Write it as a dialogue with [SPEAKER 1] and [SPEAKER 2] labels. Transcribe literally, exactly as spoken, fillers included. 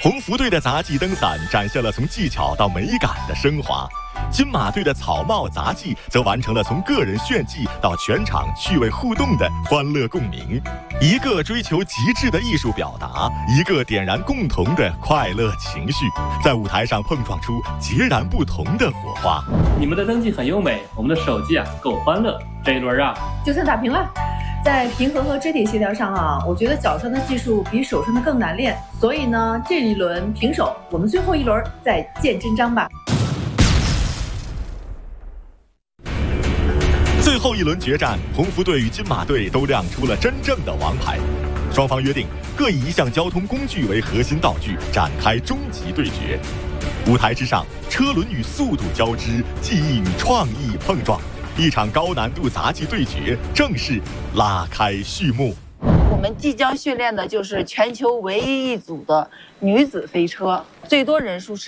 [SPEAKER 1] 鸿福队的杂技灯伞展现了从技巧到美感的升华，金马队的草帽杂技则完成了从个人炫技到全场趣味互动的欢乐共鸣。一个追求极致的艺术表达，一个点燃共同的快乐情绪，在舞台上碰撞出截然不同的火花。
[SPEAKER 2] 你们的登记很优美，我们的手技啊够欢乐。这一轮啊，
[SPEAKER 3] 就算打平了。在平衡和肢体协调上啊，我觉得脚上的技术比手上的更难练，所以呢，这一轮平手，我们最后一轮再见真章吧。
[SPEAKER 1] 最后一轮决战，鸿福队与金马队都亮出了真正的王牌。双方约定各以一项交通工具为核心道具，展开终极对决。舞台之上，车轮与速度交织，技艺与创意碰撞，一场高难度杂技对决正式拉开序幕。
[SPEAKER 4] 我们即将训练的就是全球唯一一组的女子飞车，最多人数是